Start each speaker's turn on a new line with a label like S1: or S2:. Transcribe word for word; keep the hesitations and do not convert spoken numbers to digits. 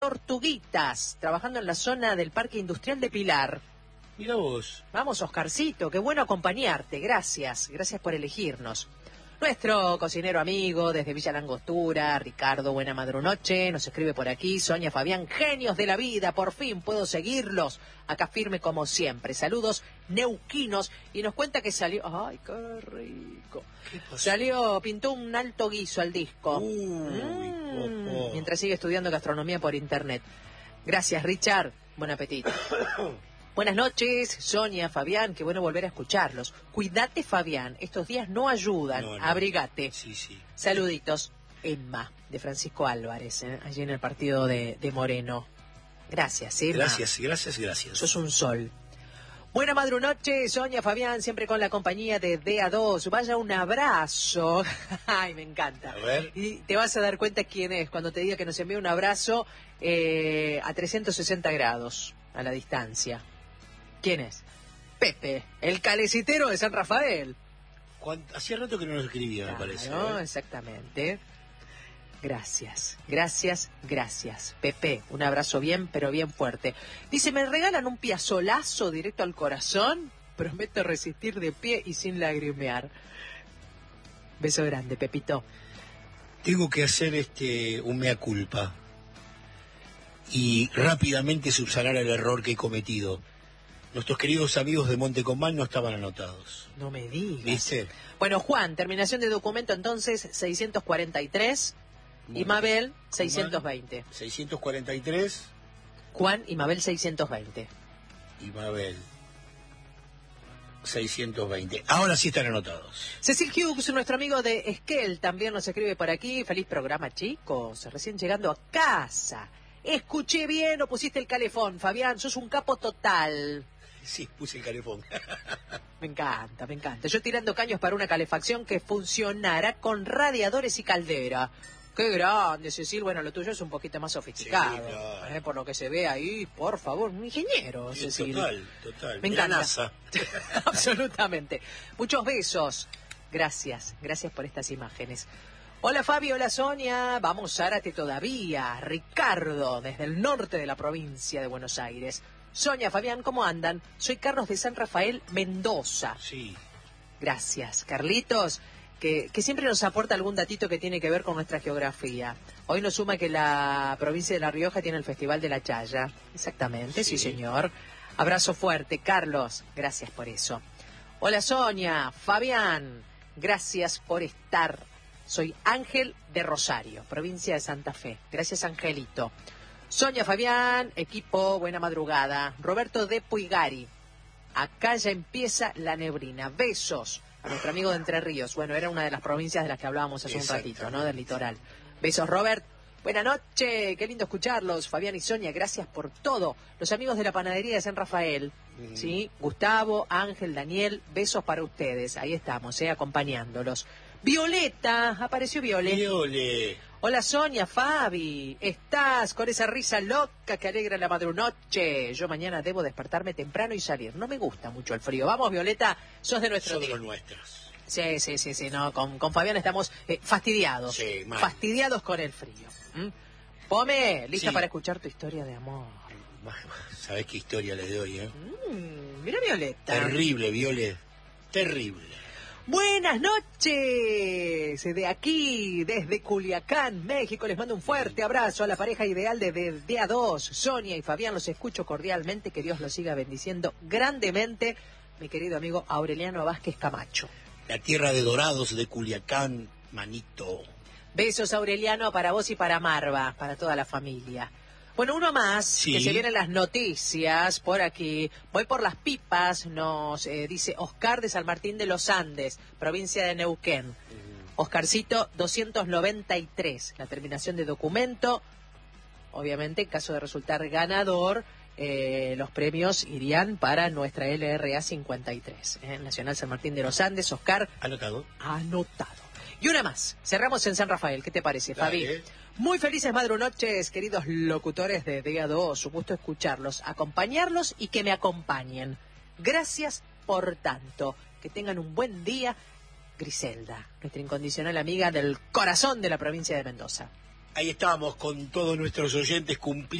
S1: Tortuguitas, trabajando en la zona del Parque Industrial de Pilar.
S2: Mira vos.
S1: Vamos, Oscarcito, qué bueno acompañarte. Gracias, gracias por elegirnos. Nuestro cocinero amigo desde Villa Langostura, Ricardo, buena madrunoche, nos escribe por aquí. Sonia, Fabián, genios de la vida, por fin puedo seguirlos. Acá firme como siempre. Saludos neuquinos. Y nos cuenta que salió... ¡Ay, qué rico!
S2: ¿Qué pasó?
S1: Salió, pintó un alto guiso al disco.
S2: Uy,
S1: Mm,
S2: oh, oh.
S1: Mientras sigue estudiando gastronomía por internet. Gracias, Richard. Buen apetito. Buenas noches, Sonia, Fabián, qué bueno volver a escucharlos. Cuídate, Fabián, estos días no ayudan,
S2: No, no.
S1: Abrigate.
S2: Sí, sí.
S1: Saluditos, Emma, de Francisco Álvarez, ¿eh? Allí en el partido de, de Moreno. Gracias, Emma.
S2: Gracias, gracias, gracias.
S1: Sos un sol. Buena madrunoche, Sonia, Fabián, siempre con la compañía de D A dos. Vaya un abrazo. Ay, me encanta.
S2: A ver.
S1: Y te vas a dar cuenta quién es cuando te diga que nos envía un abrazo eh, a trescientos sesenta grados a la distancia. ¿Quién es? Pepe, el calecitero de San Rafael.
S2: ¿Cuán- Hacía rato que no nos escribía, me parece.
S1: No,
S2: ¿eh?
S1: exactamente. Gracias, gracias, gracias. Pepe, un abrazo bien, pero bien fuerte. Dice, ¿me regalan un piazolazo directo al corazón? Prometo resistir de pie y sin lagrimear. Beso grande, Pepito.
S2: Tengo que hacer este un mea culpa y rápidamente subsanar el error que he cometido. Nuestros queridos amigos de Monte Comán no estaban anotados.
S1: No me digas.
S2: ¿Viste?
S1: Bueno, Juan, terminación de documento entonces seiscientos cuarenta y tres y Mabel seiscientos veinte.
S2: seiscientos cuarenta y tres
S1: Juan y Mabel seiscientos veinte.
S2: y Mabel seiscientos veinte. Ahora sí están anotados.
S1: Cecil Hughes, nuestro amigo de Esquel, también nos escribe por aquí. Feliz programa, chicos. Recién llegando a casa. Escuché bien o pusiste el calefón, Fabián. Sos un capo total.
S2: Sí, puse el calefón.
S1: Me encanta, me encanta. Yo tirando caños para una calefacción que funcionara con radiadores y caldera. Qué grande, Cecil. Bueno, lo tuyo es un poquito más sofisticado.
S2: Sí, claro.
S1: Eh, por lo que se ve ahí, por favor, un ingeniero,
S2: Sí,
S1: Cecil.
S2: total, total.
S1: Me
S2: Mirá
S1: encanta.
S2: NASA.
S1: Absolutamente. Muchos besos. Gracias, gracias por estas imágenes. Hola Fabi, hola Sonia. Vamos, Zárate todavía. Ricardo, desde el norte de la provincia de Buenos Aires. Sonia, Fabián, ¿cómo andan? Soy Carlos de San Rafael, Mendoza.
S2: Sí.
S1: Gracias, Carlitos, que, que siempre nos aporta algún datito que tiene que ver con nuestra geografía. Hoy nos suma que la provincia de La Rioja tiene el Festival de la Chaya. Exactamente, sí,
S2: Sí.
S1: señor. Abrazo fuerte, Carlos. Gracias por eso. Hola, Sonia, Fabián. Gracias por estar. Soy Ángel de Rosario, provincia de Santa Fe. Gracias, Angelito. Sonia, Fabián, equipo, buena madrugada. Roberto de Puigari. Acá ya empieza la neblina. Besos a nuestro amigo de Entre Ríos. Bueno, era una de las provincias de las que hablábamos hace un ratito, ¿no? Del litoral. Besos, Robert. Buenas noches, qué lindo escucharlos, Fabián y Sonia, gracias por todo. Los amigos de la panadería de San Rafael,
S2: Mm.
S1: ¿sí? Gustavo, Ángel, Daniel, besos para ustedes. Ahí estamos, ¿eh? Acompañándolos. Violeta, apareció Viole.
S2: Viole.
S1: Hola Sonia, Fabi, estás con esa risa loca que alegra la madrunoche. Yo mañana debo despertarme temprano y salir. No me gusta mucho el frío. Vamos, Violeta, sos de nuestro
S2: Son de
S1: team.
S2: los nuestros.
S1: Sí, sí, sí, sí, no, con, con Fabián estamos eh, fastidiados.
S2: Sí, mal.
S1: Fastidiados con el frío. ¿Mm? Pome, lista
S2: Sí.
S1: para escuchar tu historia de amor.
S2: ¿Sabés qué historia les doy, eh?
S1: Mm, mira Violeta.
S2: Terrible, Viole. Terrible.
S1: Buenas noches, de aquí, desde Culiacán, México, les mando un fuerte abrazo a la pareja ideal de D A dos, Sonia y Fabián, los escucho cordialmente, que Dios los siga bendiciendo grandemente, mi querido amigo Aureliano Vázquez Camacho.
S2: La tierra de dorados de Culiacán, manito.
S1: Besos, Aureliano, para vos y para Marva, para toda la familia. Bueno, uno más,
S2: Sí.
S1: que se vienen las noticias por aquí. Voy por las pipas, nos eh, dice Oscar de San Martín de los Andes, provincia de Neuquén. Oscarcito doscientos noventa y tres, la terminación de documento. Obviamente, en caso de resultar ganador, eh, los premios irían para nuestra L R A cincuenta y tres. ¿eh? Nacional San Martín de los Andes, Oscar,
S2: ¿Anotado?
S1: anotado. Y una más, cerramos en San Rafael, ¿qué te parece, Fabi?
S2: Dale.
S1: Muy felices madrunoches, queridos locutores de D A dos, un gusto escucharlos, acompañarlos y que me acompañen. Gracias por tanto, que tengan un buen día. Griselda, nuestra incondicional amiga del corazón de la provincia de Mendoza.
S2: Ahí estábamos con todos nuestros oyentes cumpliendo.